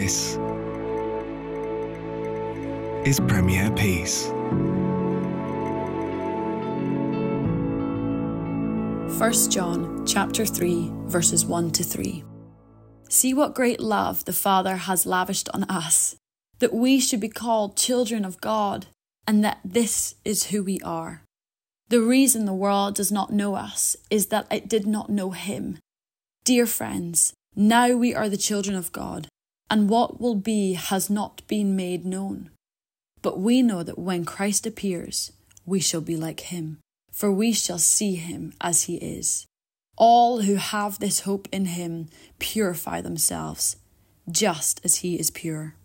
This is Premier Peace. 1 John chapter 3 verses 1 to 3. See what great love the Father has lavished on us, that we should be called children of God, and that this is who we are. The reason the world does not know us is that it did not know him. Dear friends, now we are the children of God, and what will be has not been made known. But we know that when Christ appears, we shall be like him, for we shall see him as he is. All who have this hope in him purify themselves, just as he is pure.